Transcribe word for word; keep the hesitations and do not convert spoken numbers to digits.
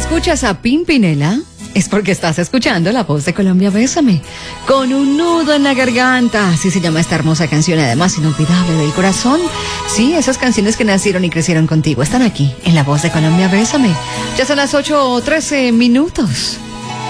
escuchas a Pimpinela, es porque estás escuchando La Voz de Colombia, Bésame, con un nudo en la garganta. Así se llama esta hermosa canción, además inolvidable del corazón. Sí, esas canciones que nacieron y crecieron contigo están aquí, en La Voz de Colombia, Bésame. Ya son las ocho o trece minutos.